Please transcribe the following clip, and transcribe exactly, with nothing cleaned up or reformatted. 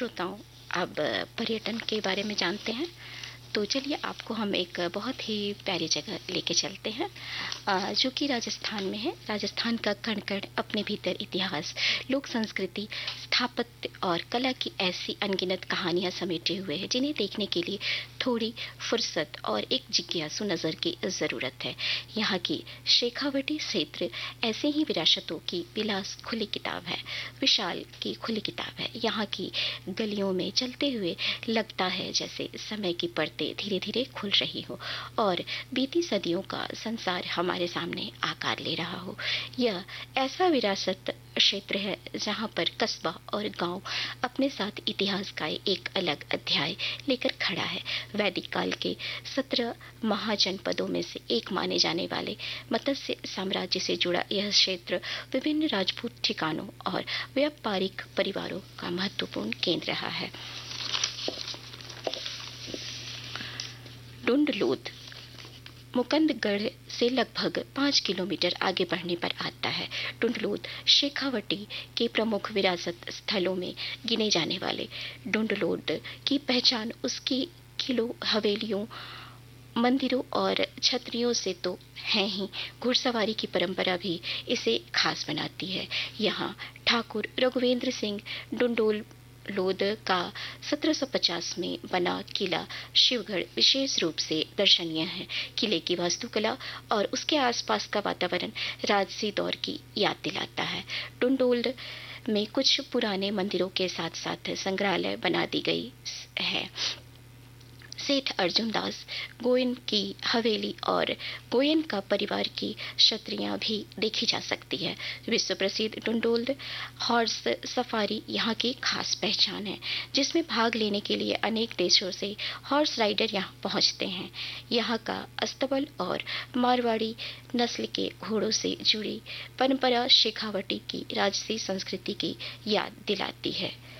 श्रोताओं, अब पर्यटन के बारे में जानते हैं। तो चलिए आपको हम एक बहुत ही प्यारी जगह लेके चलते हैं, अ, जो कि राजस्थान में है। राजस्थान का कण-कण अपने भीतर इतिहास, लोक संस्कृति, स्थापत्य और कला की ऐसी अनगिनत कहानियां समेटे हुए हैं, जिन्हें देखने के लिए थोड़ी फुर्सत और एक जिज्ञासु नज़र की ज़रूरत है। यहाँ की शेखावटी क्षेत्र ऐसे ही विरासतों की विलास खुली किताब है, विशाल की खुली किताब है। यहाँ की गलियों में चलते हुए लगता है जैसे समय की परतें धीरे धीरे खुल रही हो और बीती सदियों का संसार हमारे सामने आकार ले रहा हो। यह ऐसा विरासत क्षेत्र है जहां पर कस्बा और गांव अपने साथ इतिहास का एक अलग अध्याय लेकर खड़ा है। वैदिक काल के सत्रह महाजनपदों में से एक माने जाने वाले मत्स्य साम्राज्य से जुड़ा यह क्षेत्र विभिन्न राजपूत ठिकानों और व्यापारिक परिवारों का महत्वपूर्ण केंद्र रहा है। डुंडलोद मुकंदगढ़ से लगभग पाँच किलोमीटर आगे बढ़ने पर आता है। डुंडलोद शेखावटी के प्रमुख विरासत स्थलों में गिने जाने वाले डुंडलोद की पहचान उसकी किलों, हवेलियों, मंदिरों और छतरियों से तो है ही, घुड़सवारी की परंपरा भी इसे खास बनाती है। यहाँ ठाकुर रघुवेंद्र सिंह डुंडोल लोद का सत्रह सौ पचास में बना किला शिवगढ़ विशेष रूप से दर्शनीय है। किले की वास्तुकला और उसके आसपास का वातावरण राजसी दौर की याद दिलाता है। डुंडोल में कुछ पुराने मंदिरों के साथ साथ संग्रहालय बना दी गई है। सेठ अर्जुन दास गोयन की हवेली और गोयन का परिवार की छतरियां भी देखी जा सकती है। विश्व प्रसिद्ध डुंडोल हॉर्स सफारी यहाँ की खास पहचान है, जिसमें भाग लेने के लिए अनेक देशों से हॉर्स राइडर यहाँ पहुँचते हैं। यहाँ का अस्तबल और मारवाड़ी नस्ल के घोड़ों से जुड़ी परंपरा शेखावटी की राजसी संस्कृति की याद दिलाती है।